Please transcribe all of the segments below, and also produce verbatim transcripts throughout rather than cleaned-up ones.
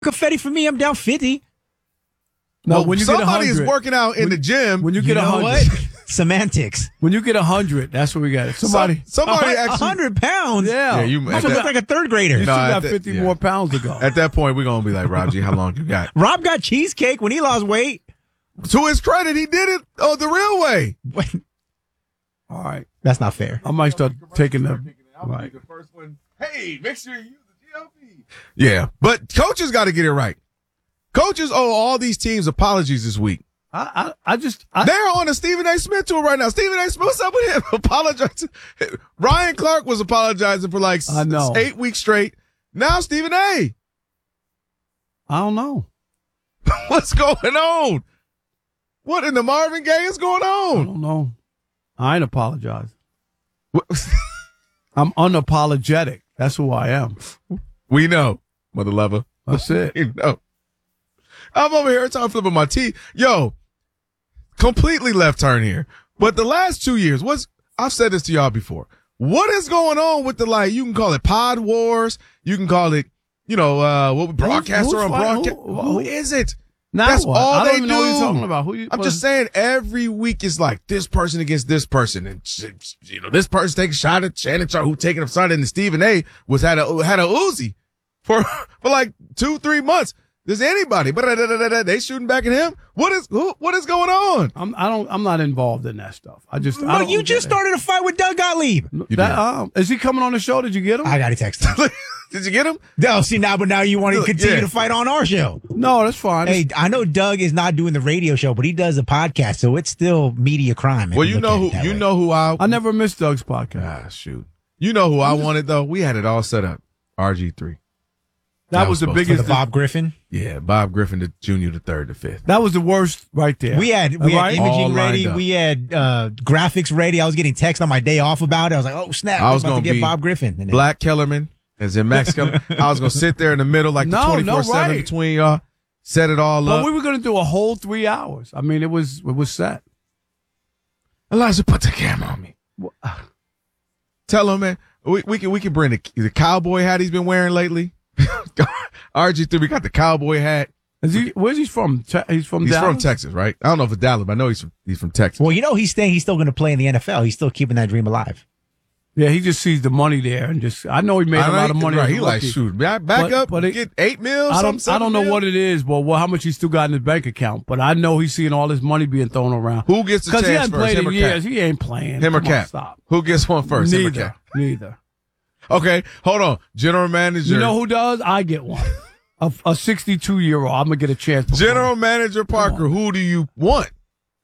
confetti for me. I'm down fifty. No, well, when you somebody get is working out in when, the gym. When you get you a know hundred, what? Semantics. When you get a hundred, that's what we got. Somebody, Some, somebody A actually. hundred pounds. yeah, Yeah, you- I at look that- like a third grader. you No, still at got the- fifty yeah. more pounds to go. At that point, we're gonna be like, Rob G, how long you got? Rob got cheesecake when he lost weight. To his credit, he did it oh, the real way. All right, That's not fair. I might start taking the. Right. The first one. Hey, make sure you use the G L P. Yeah, but coaches got to get it right. Coaches owe all these teams apologies this week. I, I, I just. I, They're on the Stephen A. Smith tour right now. Stephen A. Smith, what's up with him? Apologizing. Ryan Clark was apologizing for like I know. eight weeks straight. Now Stephen A. I don't know. What's going on? What in the Marvin Gaye is going I on? don't know. I ain't apologizing. I'm unapologetic. That's who I am. We know, mother lover. That's it. You know. I'm over here every time flipping my teeth. Yo, completely left turn here. But the last two years, what's I've said this to y'all before. What is going on with the, like, you can call it pod wars, you can call it, you know, uh, what broadcaster who's on fighting? broadcast. Who- Who who- is it? Now That's what? all I don't they even know what you're do. talking about. Who you? I'm what- just saying every week is like this person against this person, and you know this person taking a shot at Shannon Sharp, who taking a shot, and Stephen A. was had a had a Uzi for for like two three months. Does anybody? But they shooting back at him. What is who, what is going on? I'm. I don't. I'm not involved in that stuff. I just. I Well, don't you get just it. started a fight with Doug Gottlieb. You That, um, is he coming on the show? Did you get him? I got to text him. Did you get him? No, see now, but now you want to Look, continue yeah. to fight on our show. no, that's fine. Hey, I know Doug is not doing the radio show, but he does a podcast, so it's still media crime. if Well, you you look know at who it that you way. know who I I never missed Doug's podcast. ah shoot. You know who I wanted though. We had it all set up. R G three. That, That was was the supposed to- For biggest. the Bob Griffin. Yeah, Bob Griffin, the junior, the third, the fifth. That was the worst right there. We had we Right? had All imaging lined ready. up. We had uh, graphics ready. I was getting text on my day off about it. I was like, "Oh snap! I I was was about gonna to get be Bob Griffin." And then- Black Kellerman, as in Max Kellerman. I was gonna sit there in the middle, like No, the no, twenty-four seven right. between y'all, set it all But up. we were going to do a whole three hours. I mean, it was it was set. Elijah, put the camera on me. Tell him, man, we, we can we can bring the, the cowboy hat he's been wearing lately. R G three, we got the cowboy hat. Is he? Where's he from? Te- he's from. He's Dallas? from Texas, right? I don't know if it's Dallas, but I know he's from, he's from Texas. well, you know, he's saying he's still going to play in the N F L. He's still keeping that dream alive. Yeah, he just sees the money there and just. I know he made I a lot of like- money. Right, as a he like, rookie. shoot, back, back But- up, but it- get eight mil, I don't. something, I don't know seven what mil. it is, but well, how much he still got in his bank account. But I know he's seeing all this money being thrown around. Who gets the Because he chance hasn't first, played him in or years. Cap? He ain't playing. Him or Come on, Cap? stop. Who gets one first, him or Neither. Cap? Neither. Okay, hold on. General manager. You know who does? I get one. A, a sixty-two year old. I'm gonna get a chance. before General him. manager Parker, who do you want?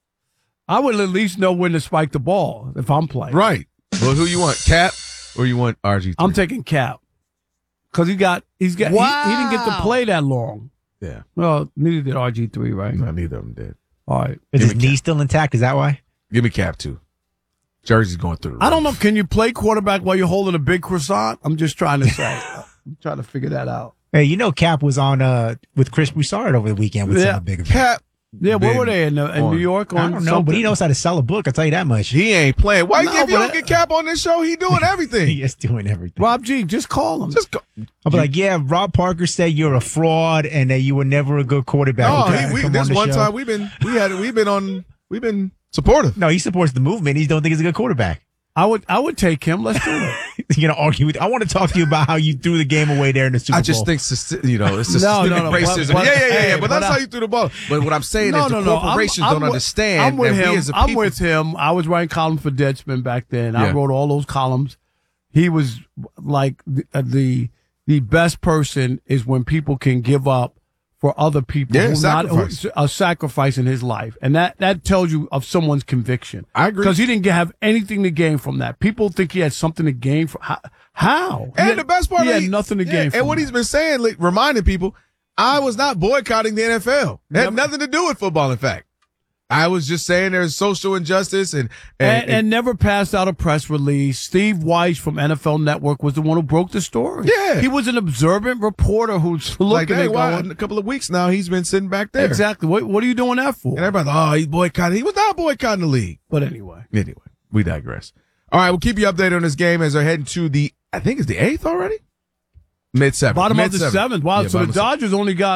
I would at least know when to spike the ball if I'm playing. Right. Well, who you want, Cap or you want R G three? I'm taking Cap because he got. He's got. He, he didn't get to play that long. Yeah. Well, neither did R G three, right? No, neither of them did. All right. Is Give his me knee Cap. still intact? Is that why? Give me Cap too. Jersey's going through the I don't roof. know. Can you play quarterback while you're holding a big croissant? I'm just trying to say. I'm trying to figure that out. Hey, you know, Cap was on uh with Chris Broussard over the weekend with Yeah. some big event. Cap. Yeah, where been were they in, uh, in on- New York? On I don't know, something? but he knows how to sell a book. I'll tell you that much. He ain't playing. Why No, if you but don't I- get Cap on this show, he doing everything. He is doing everything. Rob G, just call him. Just go. I'll be like, yeah, Rob Parker said you're a fraud and that you were never a good quarterback. No, Okay, he, we, come this on the one show. time we've been we had we've been on we've been supportive. No, he supports the movement. He don't think he's a good quarterback. I would. I would take him. Let's do it. You're gonna argue with. I want to talk to you about how you threw the game away there in the Super I Bowl. just think syst- you know it's just No, no, systemic no, but- racism. but- yeah, yeah, yeah, hey, yeah. But, but that's I- how you threw the ball. But what I'm saying no, is no, the no. corporations I'm, I'm don't with- understand I'm with that him. we as a I'm people. with him. I was writing columns for Deadspin back then. I Yeah. wrote all those columns. He was like the, uh, the the best person is when people can give up for other people. Yeah, who sacrifice. Not, who, a sacrifice in his life, and that that tells you of someone's conviction. I agree. Because he didn't have anything to gain from that. People think he had something to gain from. How? how? He And had- the best part, he had he- nothing to yeah, gain. from And what that. he's been saying, like, reminding people, I was not boycotting the N F L. It had Never. nothing to do with football. In fact, I was just saying there's social injustice and And, and, and never passed out a press release. Steve Weiss from N F L Network was the one who broke the story. Yeah. He was an observant reporter who's like, looking hey, and why, going, in a couple of weeks now, he's been sitting back there. exactly. What, what are you doing that for? And everybody, oh, he boycotted. He was not boycotting the league. But anyway. Anyway, we digress. All right, we'll keep you updated on this game as they're heading to the, I think it's the eighth already? Mid seventh. Bottom Mid of the seventh. seventh. Wow. Yeah, so bottom the of seventh. Dodgers only got